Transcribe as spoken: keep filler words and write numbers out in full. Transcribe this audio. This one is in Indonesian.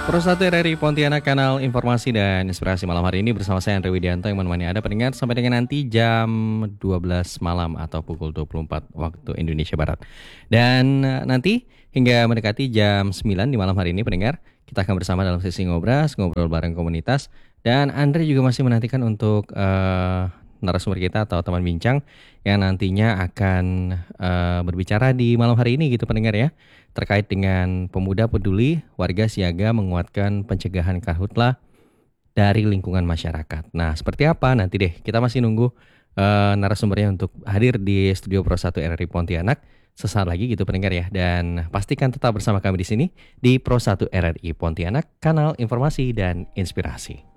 Pro satu R R I Pontianak, kanal informasi dan inspirasi malam hari ini bersama saya Andre Widianto yang menemani Anda pendengar sampai dengan nanti jam dua belas malam atau pukul dua puluh empat waktu Indonesia Barat. Dan eh, nanti hingga mendekati jam sembilan di malam hari ini pendengar, kita akan bersama dalam sesi ngobras, ngobrol bareng komunitas. Dan Andre juga masih menantikan untuk eh, narasumber kita atau teman bincang yang nantinya akan eh, berbicara di malam hari ini gitu pendengar ya, terkait dengan pemuda peduli warga siaga menguatkan pencegahan karhutla dari lingkungan masyarakat. Nah, seperti apa nanti deh kita masih nunggu eh, narasumbernya untuk hadir di studio Pro satu R R I Pontianak sesaat lagi gitu pendengar ya. Dan pastikan tetap bersama kami di sini di Pro satu R R I Pontianak, kanal informasi dan inspirasi.